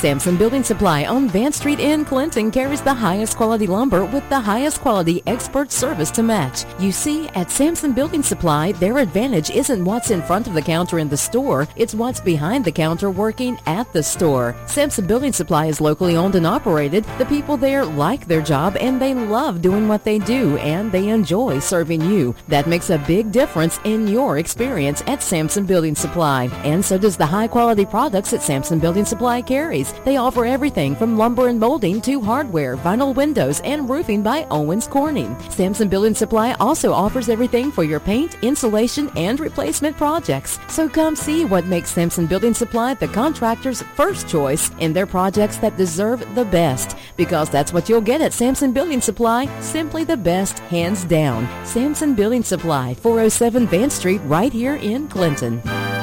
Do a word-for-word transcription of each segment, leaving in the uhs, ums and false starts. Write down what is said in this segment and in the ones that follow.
Sampson Building Supply on Van Street in Clinton carries the highest quality lumber with the highest quality expert service to match. You see, at Sampson Building Supply, their advantage isn't what's in front of the counter in the store, it's what's behind the counter working at the store. Sampson Building Supply is locally owned and operated. The people there like their job and they love doing what they do, and they enjoy serving you. That makes a big difference in your experience at Sampson Building Supply. And so does the high quality products that Sampson Building Supply carries. They offer everything from lumber and molding to hardware, vinyl windows, and roofing by Owens Corning. Sampson Building Supply also offers everything for your paint, insulation, and replacement projects. So come see what makes Sampson Building Supply the contractor's first choice in their projects that deserve the best. Because that's what you'll get at Sampson Building Supply, simply the best, hands down. Sampson Building Supply, four oh seven Van Street, right here in Clinton.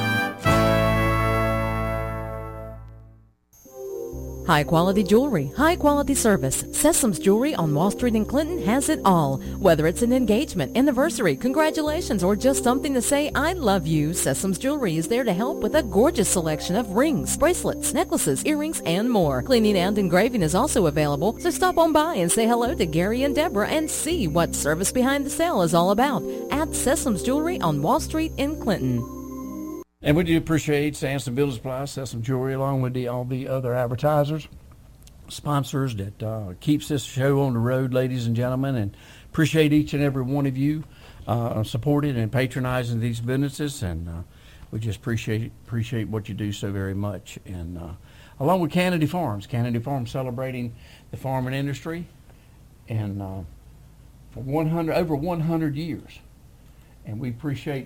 High-quality jewelry, high-quality service. Sessoms Jewelry on Wall Street in Clinton has it all. Whether it's an engagement, anniversary, congratulations, or just something to say, I love you, Sessoms Jewelry is there to help with a gorgeous selection of rings, bracelets, necklaces, earrings, and more. Cleaning and engraving is also available, so stop on by and say hello to Gary and Deborah and see what service behind the sale is all about at Sessoms Jewelry on Wall Street in Clinton. And we do appreciate Sampson Building Supply, Sessom Jewelry, along with the, all the other advertisers, sponsors that uh, keeps this show on the road, ladies and gentlemen, and appreciate each and every one of you uh, supporting and patronizing these businesses, and uh, we just appreciate appreciate what you do so very much. And uh, along with Kennedy Farms, Kennedy Farms celebrating the farming industry, and uh, for one hundred over one hundred years, and we appreciate